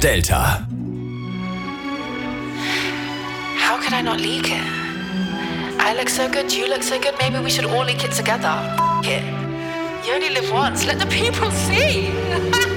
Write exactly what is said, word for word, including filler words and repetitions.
Delta. How could I not leak it? I look so good, you look so good, maybe we should all leak it together. F- it. You only live once, let the people see.